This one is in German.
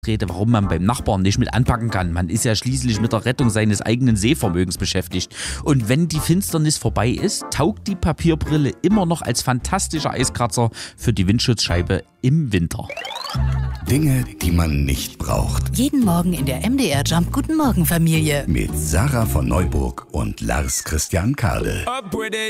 Rede, warum man beim Nachbarn nicht mit anpacken kann. Man ist ja schließlich mit der Rettung seines eigenen Sehvermögens beschäftigt. Und wenn die Finsternis vorbei ist, taugt die Papierbrille immer noch als fantastischer Eiskratzer für die Windschutzscheibe im Winter. Dinge, die man nicht braucht. Jeden Morgen in der MDR Jump Guten Morgen Familie. Mit Sarah von Neuburg und Lars Christian Kade.